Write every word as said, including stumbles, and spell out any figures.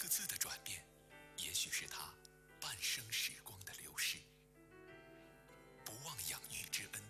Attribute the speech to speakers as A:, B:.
A: 次次的转变，也许是他半生时光的流逝。不忘养育之恩，